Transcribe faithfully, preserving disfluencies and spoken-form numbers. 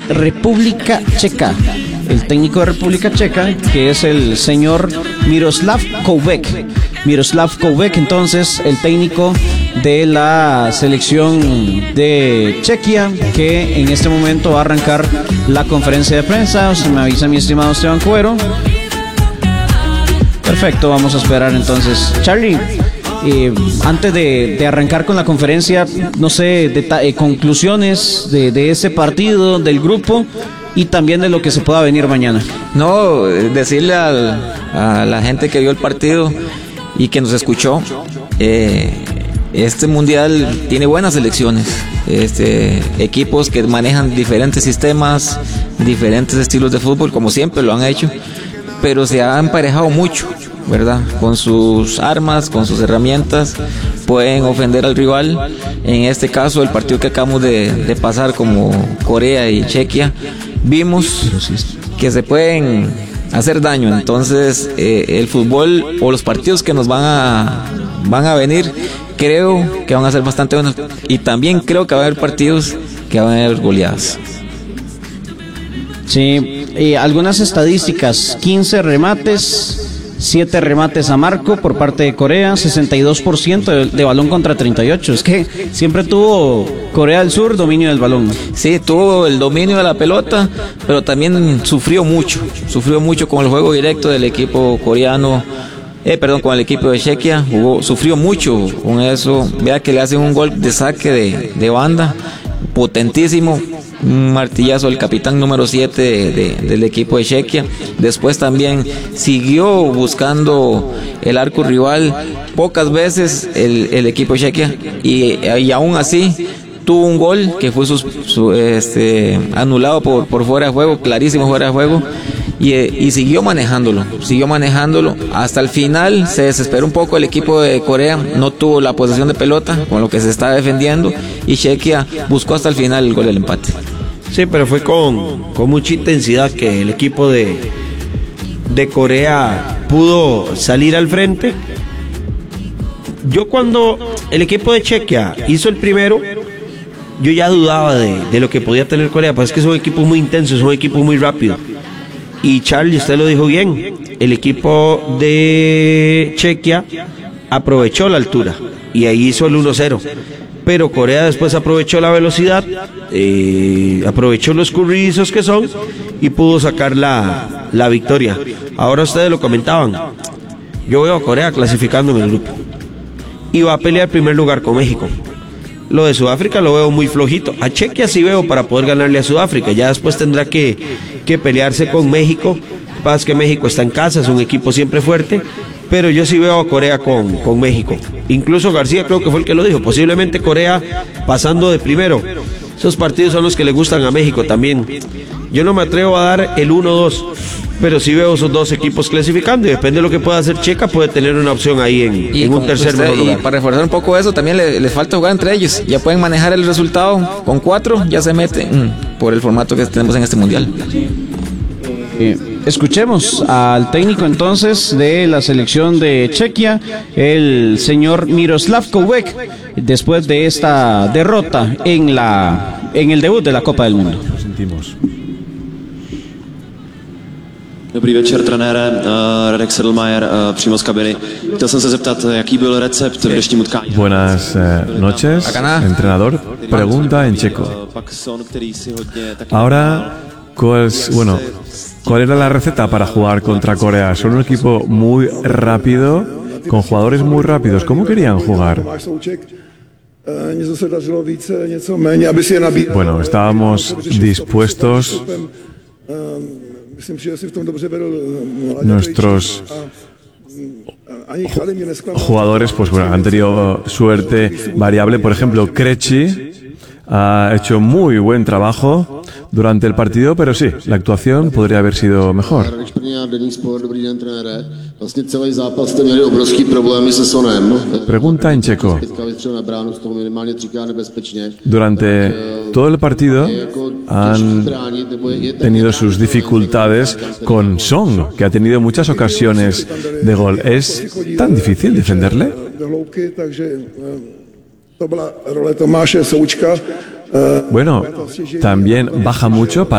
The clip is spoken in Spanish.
República Checa. El técnico de República Checa, que es el señor Miroslav Koubek. Miroslav Koubek, entonces, el técnico de la selección de Chequia, que en este momento va a arrancar la conferencia de prensa. Usted me avisa, mi estimado Esteban Cuero. Perfecto, vamos a esperar entonces. Charlie, eh, antes de, de arrancar con la conferencia, no sé, eh, conclusiones de, de ese partido, del grupo, y también de lo que se pueda venir mañana. No, decirle al, a la gente que vio el partido y que nos escuchó, eh, este mundial tiene buenas selecciones, este, equipos que manejan diferentes sistemas, diferentes estilos de fútbol, como siempre lo han hecho, pero se ha emparejado mucho, ¿verdad? Con sus armas, con sus herramientas, pueden ofender al rival. En este caso, el partido que acabamos de, de pasar, como Corea y Chequia, vimos que se pueden hacer daño. Entonces, eh, el fútbol o los partidos que nos van a, van a venir, creo que van a ser bastante buenos. Y también creo que va a haber partidos que van a haber goleadas. Sí, eh, algunas estadísticas: quince remates, siete remates a marco por parte de Corea, sesenta y dos por ciento de, de balón contra treinta y ocho. Es que siempre tuvo Corea del Sur dominio del balón. Sí, tuvo el dominio de la pelota, pero también sufrió mucho, sufrió mucho con el juego directo del equipo coreano. Eh, perdón, con el equipo de Chequia, jugó, sufrió mucho con eso. Vea que le hacen un gol de saque de, de banda, potentísimo, un martillazo al capitán número siete de, de, del equipo de Chequia. Después también siguió buscando el arco rival pocas veces el, el equipo de Chequia, y, y aún así tuvo un gol que fue su, su, este, anulado por, por fuera de juego, clarísimo fuera de juego. Y, y siguió manejándolo, siguió manejándolo hasta el final. Se desesperó un poco el equipo de Corea, no tuvo la posesión de pelota, con lo que se estaba defendiendo, y Chequia buscó hasta el final el gol del empate. Sí, pero fue con, con mucha intensidad que el equipo de, de Corea pudo salir al frente. Yo, cuando el equipo de Chequia hizo el primero, yo ya dudaba de, de lo que podía tener Corea, pues es que es un equipo muy intenso, es un equipo muy rápido. Y Charlie, usted lo dijo bien, el equipo de Chequia aprovechó la altura y ahí hizo el uno cero, pero Corea después aprovechó la velocidad, eh, aprovechó los escurridizos que son y pudo sacar la, la victoria. Ahora ustedes lo comentaban, yo veo a Corea clasificando en el grupo y va a pelear primer lugar con México. Lo de Sudáfrica lo veo muy flojito. A Chequia sí veo para poder ganarle a Sudáfrica. Ya después tendrá que, que pelearse con México. Lo que pasa es que México está en casa, es un equipo siempre fuerte. Pero yo sí veo a Corea con, con México. Incluso García creo que fue el que lo dijo. Posiblemente Corea pasando de primero. Esos partidos son los que le gustan a México también. Yo no me atrevo a dar el uno dos, pero sí veo esos dos equipos clasificando, y depende de lo que pueda hacer Checa, puede tener una opción ahí en, en un tercer usted, lugar. Y para reforzar un poco eso, también les le falta jugar entre ellos. Ya pueden manejar el resultado con cuatro, ya se meten mm, por el formato que tenemos en este mundial. Eh, escuchemos al técnico entonces de la selección de Chequia, el señor Miroslav Koubek, después de esta derrota en la en el debut de la Copa del Mundo. Lo sentimos. Dobrý večer, trenére, uh, Radek Sedlmajer, uh, přímo z kabiny. Chtěl jsem se zeptat, jaký byl recept v dnešním utkání. Buenas eh, noches, entrenador. Pregunta en checo. Ahora, ¿cuál es, bueno, ¿cuál era la receta para jugar contra Corea? Son un equipo muy rápido, con jugadores muy rápidos. ¿Cómo querían jugar? Bueno, estábamos dispuestos. Nuestros jugadores, pues bueno, han tenido suerte variable. Por ejemplo, Krejci ha hecho muy buen trabajo durante el partido, pero sí, la actuación podría haber sido mejor. Pregunta en checo. Durante todo el partido han tenido sus dificultades con Song, que ha tenido muchas ocasiones de gol. ¿Es tan difícil defenderle? Bueno, también baja mucho para